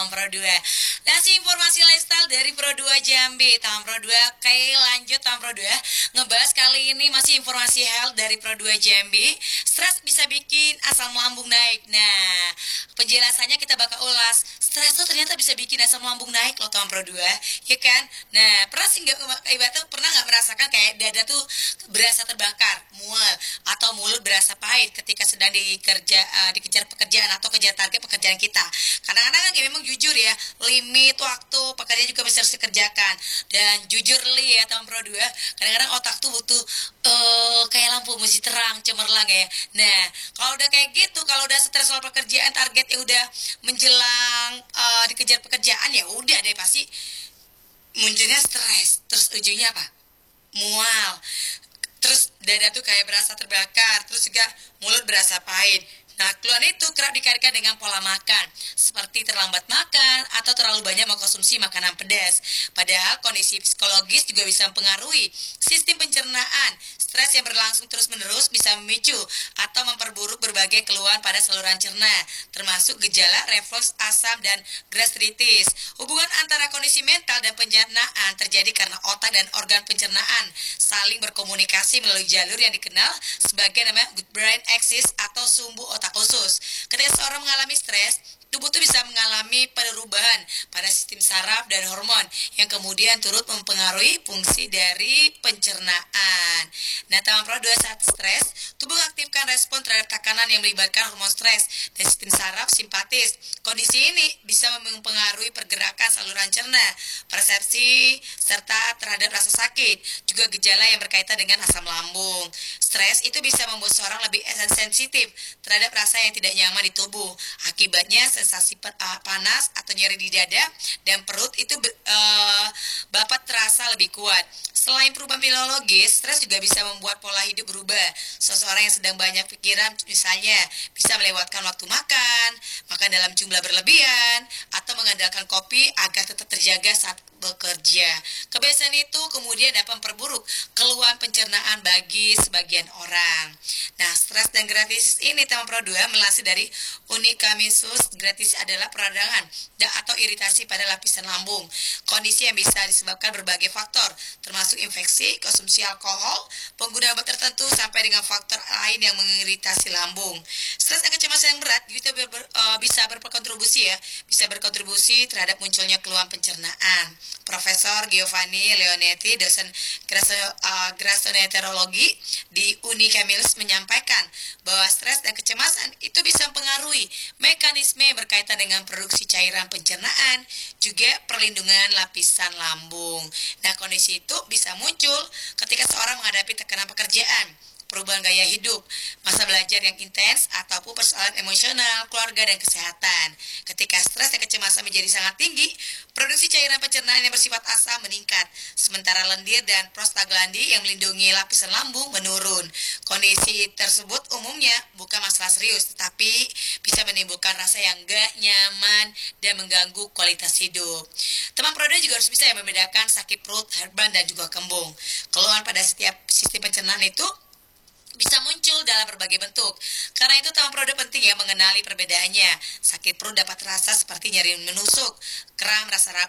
Pro 2. Ngasih informasi lifestyle dari Pro 2 Jambi. Taman Pro 2, oke lanjut Taman Pro 2. Ngebahas kali ini masih informasi health dari Pro 2 Jambi. Stres bisa bikin asam lambung naik. Nah, penjelasannya kita bakal ulas. Stres tuh ternyata bisa bikin asam lambung naik loh Taman Pro 2, ya kan? Nah, pernah sih nggak ibaratnya pernah nggak merasakan kayak dada tuh berasa terbakar, mual, atau mulut berasa pahit ketika sedang dikejar pekerjaan atau kejar target pekerjaan kita. Kadang-kadang kan kayak memang jujur ya, limit waktu pekerjaan juga bisa harus dikerjakan. Dan jujur li ya Taman Pro 2, kadang-kadang otak tuh butuh kayak lampu mesti terang, cemerlang ya. Nah, kalau udah kayak gitu, kalau udah stres soal pekerjaan, target ya udah menjelang dikejar pekerjaan, ya udah deh pasti munculnya stres. Terus ujungnya apa? Mual. Terus dada tuh kayak berasa terbakar, terus juga mulut berasa pahit. Nah, keluhan itu kerap dikaitkan dengan pola makan, seperti terlambat makan atau terlalu banyak mengkonsumsi makanan pedas. Padahal kondisi psikologis juga bisa mempengaruhi sistem pencernaan. Stres yang berlangsung terus-menerus bisa memicu atau memperburuk berbagai keluhan pada saluran cerna, termasuk gejala reflux asam dan gastritis. Hubungan antara kondisi mental dan pencernaan terjadi karena otak dan organ pencernaan saling berkomunikasi melalui jalur yang dikenal sebagai namanya good brain axis atau sumbu otak khusus. Ketika seorang mengalami stres, tubuh itu bisa mengalami perubahan pada sistem saraf dan hormon yang kemudian turut mempengaruhi fungsi dari pencernaan. Nah, Taman Pro 2 saat stres, tubuh mengaktifkan respon terhadap tekanan yang melibatkan hormon stres dan sistem saraf simpatis. Kondisi ini bisa mempengaruhi pergerakan saluran cerna, persepsi, serta terhadap rasa sakit, juga gejala yang berkaitan dengan asam lambung. Stres itu bisa membuat seorang lebih sensitif terhadap rasa yang tidak nyaman di tubuh. Akibatnya sensasi panas atau nyeri di dada dan perut itu dapat terasa lebih kuat. Selain perubahan biologis, stres juga bisa membuat pola hidup berubah. Seseorang yang sedang banyak pikiran misalnya bisa melewatkan waktu makan, makan dalam jumlah berlebihan, atau mengandalkan kopi agar tetap terjaga saat bekerja. Kebiasaan itu kemudian dapat memperburuk keluhan pencernaan bagi sebagian orang. Nah, stres dan gratis ini Taman Pro 2 melansir dari Unikamisus. Gratis adalah peradangan atau iritasi pada lapisan lambung. Kondisi yang bisa disebabkan berbagai faktor, termasuk infeksi, konsumsi alkohol, pengguna obat tertentu, sampai dengan faktor lain yang mengiritasi lambung. Stres dan kecemasan yang berat bisa berkontribusi bisa berkontribusi terhadap munculnya keluhan pencernaan. Profesor Giovanni Leonetti, dosen gastroenterologi di Unicamilus menyampaikan bahwa stres dan kecemasan itu bisa mempengaruhi mekanisme yang berkaitan dengan produksi cairan pencernaan, juga perlindungan lapisan lambung. Nah, kondisi itu bisa muncul ketika seorang menghadapi tekanan pekerjaan, perubahan gaya hidup, masa belajar yang intens, ataupun persoalan emosional, keluarga, dan kesehatan. Ketika stres dan kecemasan menjadi sangat tinggi, produksi cairan pencernaan yang bersifat asam meningkat, sementara lendir dan prostaglandin yang melindungi lapisan lambung menurun. Kondisi tersebut umumnya bukan masalah serius, tetapi bisa menimbulkan rasa yang gak nyaman dan mengganggu kualitas hidup. Teman Proda juga harus bisa membedakan sakit perut, heartburn, dan juga kembung. Keluhan pada setiap sistem pencernaan itu bisa muncul dalam berbagai bentuk. Karena itu Taman Pro 2 penting ya mengenali perbedaannya. Sakit perut dapat terasa seperti nyeri menusuk, kram, rasa